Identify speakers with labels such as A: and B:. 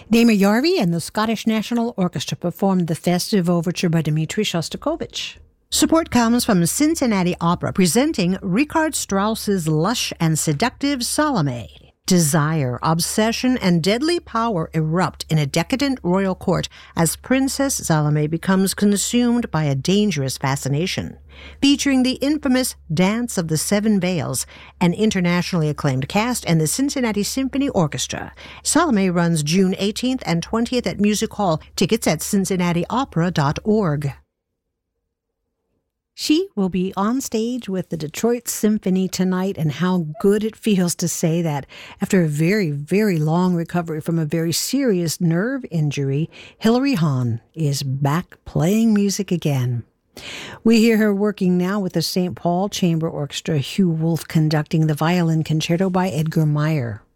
A: Namer Yarvi and the Scottish National Orchestra performed the festive overture by Dmitri Shostakovich. Support comes from Cincinnati Opera presenting Richard Strauss's lush and seductive Salome. Desire, obsession, and deadly power erupt in a decadent royal court as Princess Salome becomes consumed by a dangerous fascination. Featuring the infamous Dance of the Seven Veils, an internationally acclaimed cast, and the Cincinnati Symphony Orchestra. Salome runs June 18th and 20th at Music Hall. Tickets at cincinnatiopera.org. She will be on stage with the Detroit Symphony tonight, and how good it feels to say that. After a very, very long recovery from a very serious nerve injury, Hilary Hahn is back playing music again. We hear her working now with the St. Paul Chamber Orchestra, Hugh Wolf conducting the Violin Concerto by Edgar Meyer.